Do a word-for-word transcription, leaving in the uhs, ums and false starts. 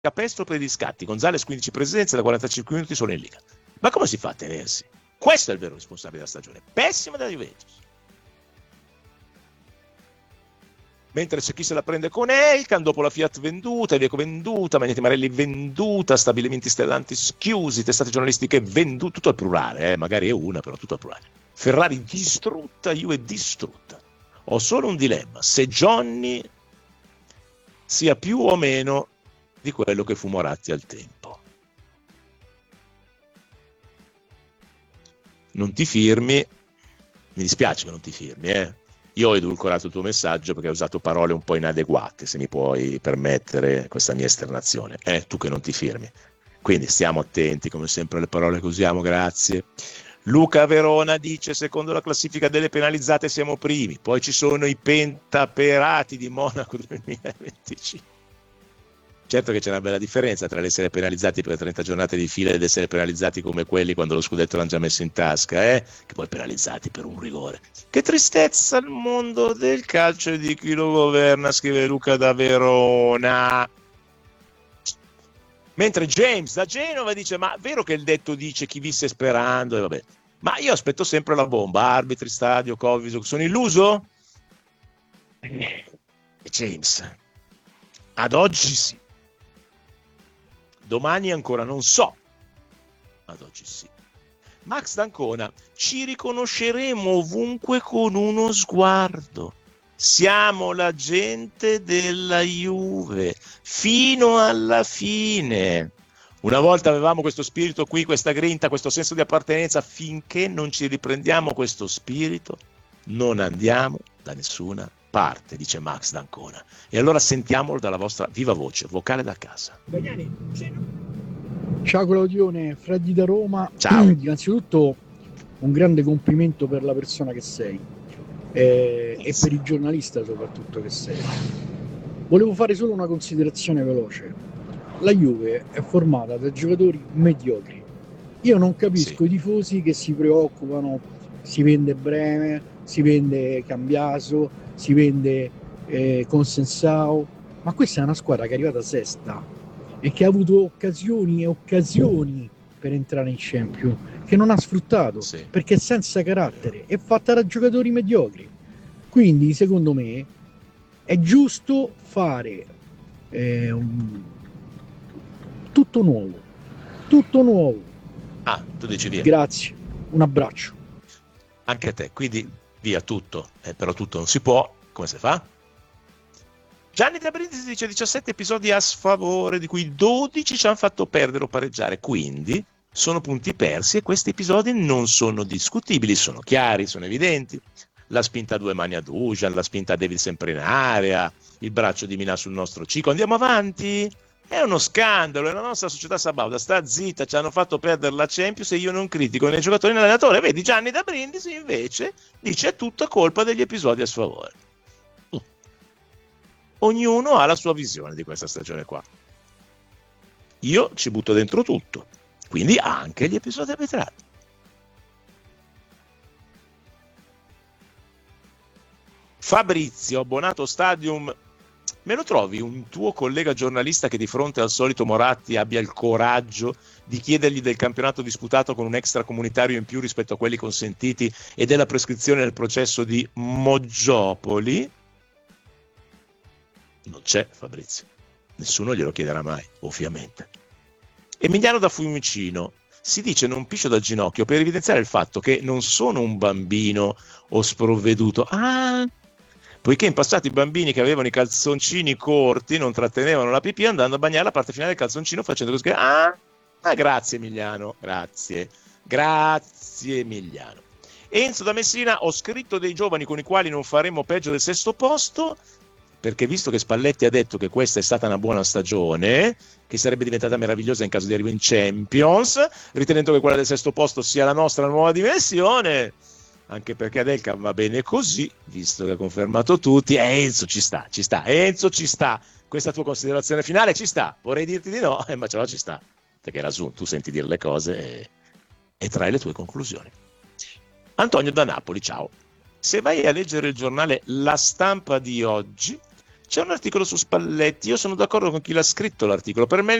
capestro per i riscatti, Gonzalez quindici presenze da quarantacinque minuti solo in Liga. Ma come si fa a tenersi? Questo è il vero responsabile della stagione, pessima della Juventus. Mentre c'è chi se la prende con Elkan dopo la Fiat venduta, Iveco venduta, Magneti Marelli venduta, stabilimenti stellanti chiusi, testate giornalistiche vendute, tutto al plurale, eh? Magari è una, però tutto al plurale. Ferrari distrutta, Juve distrutta. Ho solo un dilemma, se Johnny sia più o meno di quello che fu Moratti al tempo. Non ti firmi, mi dispiace che non ti firmi, eh? Io ho edulcorato il tuo messaggio perché hai usato parole un po' inadeguate, se mi puoi permettere questa mia esternazione. Eh, tu che non ti firmi. Quindi stiamo attenti, come sempre, alle parole che usiamo, grazie. Luca Verona dice, secondo la classifica delle penalizzate siamo primi, poi ci sono i pentaperati di Monaco duemilaventicinque. Certo che c'è una bella differenza tra l'essere penalizzati per trenta giornate di fila ed essere penalizzati come quelli quando lo scudetto l'hanno già messo in tasca, eh? Che poi penalizzati per un rigore. Che tristezza il mondo del calcio e di chi lo governa, scrive Luca da Verona. Mentre James da Genova dice, ma vero che il detto dice chi visse sperando? E vabbè. Ma io aspetto sempre la bomba, arbitri, stadio, Covid, sono illuso? E James, ad oggi sì. Domani ancora non so, ad oggi sì. Max D'Ancona, ci riconosceremo ovunque con uno sguardo. Siamo la gente della Juve, fino alla fine. Una volta avevamo questo spirito qui, questa grinta, questo senso di appartenenza, finché non ci riprendiamo questo spirito, non andiamo da nessuna parte, dice Max D'Ancona. E allora sentiamolo dalla vostra viva voce, vocale da casa. Ciao Claudione, Freddy da Roma. Ciao. Innanzitutto un grande complimento per la persona che sei eh, e per il giornalista soprattutto che sei. Volevo fare solo una considerazione veloce. La Juve è formata da giocatori mediocri. Io non capisco sì. i tifosi che si preoccupano, si vende Bremer, si vende Cambiaso, si vende eh, Consensao, ma questa è una squadra che è arrivata sesta e che ha avuto occasioni e occasioni per entrare in Champions, che non ha sfruttato, sì. perché è senza carattere, è fatta da giocatori mediocri. Quindi secondo me è giusto fare eh, un... tutto nuovo, tutto nuovo. Ah, tu dici via. Grazie, un abbraccio. Anche a te, quindi via tutto, eh, però tutto non si può, come si fa? Gianni da Brindisi dice diciassette episodi a sfavore, di cui dodici ci hanno fatto perdere o pareggiare, quindi sono punti persi e questi episodi non sono discutibili, sono chiari, sono evidenti. La spinta a due mani a Dujan, la spinta a David sempre in area, il braccio di Mina sul nostro Cico, andiamo avanti? È uno scandalo, e la nostra società sabauda sta zitta, ci hanno fatto perdere la Champions e io non critico né i giocatori né l'allenatore. Vedi, Gianni da Brindisi invece dice è tutta colpa degli episodi a sfavore. Ognuno ha la sua visione di questa stagione qua. Io ci butto dentro tutto, quindi anche gli episodi arbitrali. Fabrizio, abbonato Stadium, me lo trovi un tuo collega giornalista che di fronte al solito Moratti abbia il coraggio di chiedergli del campionato disputato con un extracomunitario in più rispetto a quelli consentiti e della prescrizione del processo di Moggiopoli? Non c'è Fabrizio, nessuno glielo chiederà mai, ovviamente. Emiliano da Fiumicino, si dice non piscio dal ginocchio per evidenziare il fatto che non sono un bambino o sprovveduto. Ah, poiché in passato i bambini che avevano i calzoncini corti non trattenevano la pipì andando a bagnare la parte finale del calzoncino facendo così. Ah, ah grazie Emiliano, grazie, grazie Emiliano. Enzo da Messina, ho scritto dei giovani con i quali non faremo peggio del sesto posto, perché visto che Spalletti ha detto che questa è stata una buona stagione, che sarebbe diventata meravigliosa in caso di arrivo in Champions, ritenendo che quella del sesto posto sia la nostra nuova dimensione, anche perché Adelka va bene così, visto che ha confermato tutti. Eh, Enzo ci sta, ci sta, Enzo ci sta, questa tua considerazione finale ci sta, vorrei dirti di no, eh, ma ce la ci sta, perché lassù tu senti dire le cose e, e trai le tue conclusioni. Antonio da Napoli, ciao. Se vai a leggere il giornale La Stampa di oggi, C'è un articolo su Spalletti, io sono d'accordo con chi l'ha scritto l'articolo, per me